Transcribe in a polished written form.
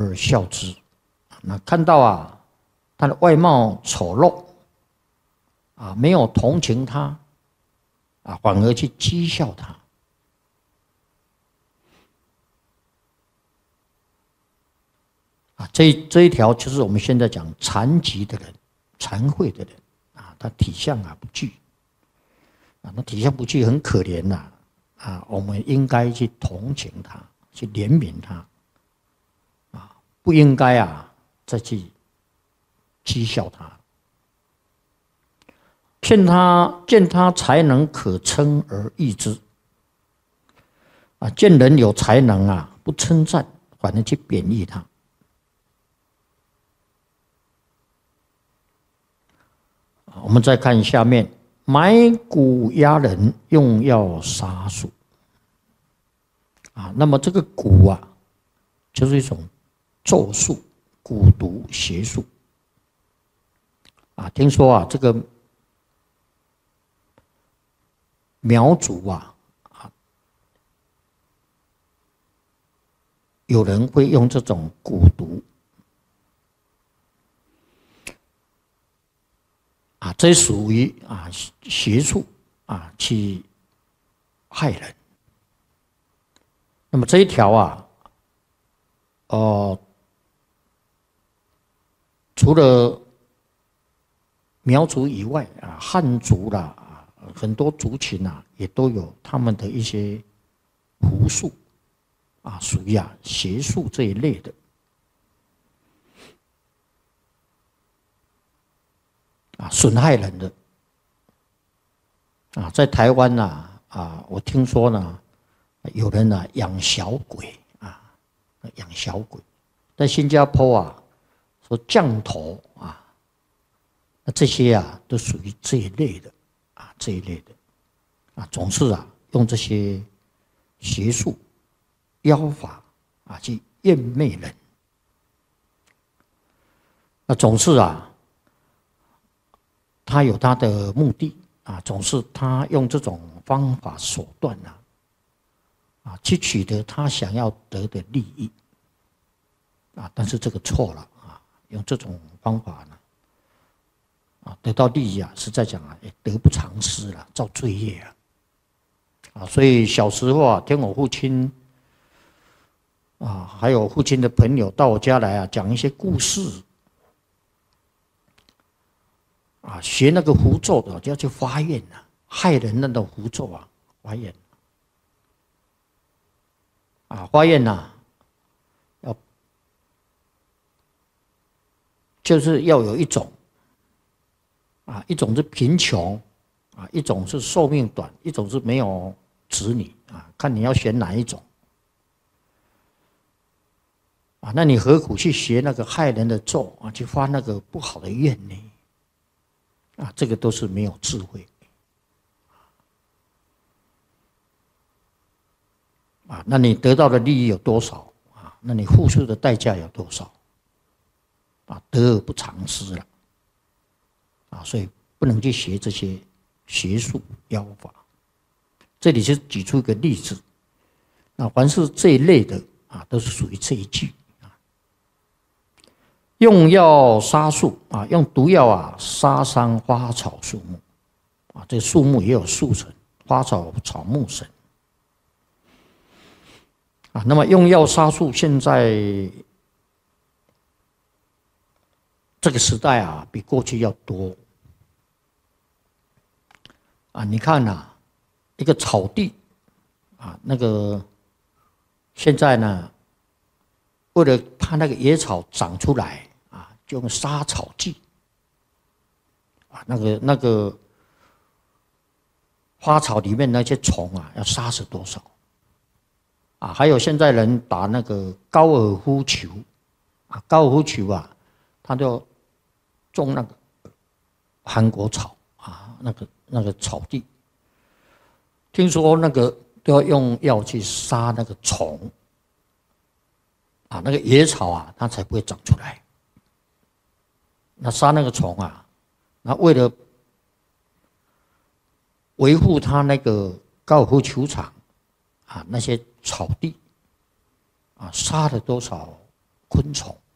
而笑之。那看到啊，他的外貌丑陋啊，没有同情他啊，反而去讥笑他。啊，这一条就是我们现在讲残疾的人、残废的人啊，他体相啊不具啊，那体相不具很可怜呐啊，我们应该去同情他，去怜悯他啊，不应该啊再去讥笑他，见他才能可称而异之啊，见人有才能啊，不称赞，反而去贬义他。我们再看下面，埋蛊压人，用药杀术啊。那么这个蛊啊，就是一种咒术、蛊毒邪术啊。听说啊，这个苗族啊，有人会用这种蛊毒啊，这属于啊邪术啊，去害人。那么这一条啊，除了苗族以外啊，汉族啦啊，很多族群啊，也都有他们的一些狐术啊，属于啊邪术这一类的。啊，损害人的啊，在台湾呐我听说呢，有人呢养小鬼啊，养小鬼，在新加坡啊，说降头啊，那这些啊都属于这一类的啊，这一类的啊，总是啊用这些邪术妖法啊去谄媚人，那总是啊。他有他的目的啊，总是他用这种方法手段去取得他想要得的利益啊，但是这个错了啊，用这种方法呢得到利益啊，实在讲啊也得不偿失了，造罪业啊，所以小时候啊，听我父亲啊，还有父亲的朋友到我家来啊，讲一些故事。啊，学那个符咒的就要去发愿啊，害人那种符咒啊，发愿啊，发愿呐，就是要有一种啊，一种是贫穷啊，一种是寿命短，一种是没有子女啊，看你要选哪一种啊？那你何苦去学那个害人的咒啊，去发那个不好的愿呢？啊，这个都是没有智慧啊！那你得到的利益有多少啊？那你付出的代价有多少啊？得而不偿失了啊！所以不能去学这些邪术妖法。这里是举出一个例子，那凡是这一类的啊，都是属于这一句。用药杀树啊，用毒药啊杀伤花草树木啊，这树木也有树神，花草草木神啊。那么用药杀树，现在这个时代啊，比过去要多啊。你看啊，一个草地啊，那个现在呢，为了怕那个野草长出来。就用杀草剂啊，那个花草里面那些虫啊，要杀死多少啊？还有现在人打那个高尔夫球啊，高尔夫球啊，他就种那个韩国草啊，那个草地，听说那个都要用药去杀那个虫啊，那个野草啊，它才不会长出来。那杀那个虫啊，那为了维护他那个高尔夫球场啊，那些草地啊，杀了多少昆虫。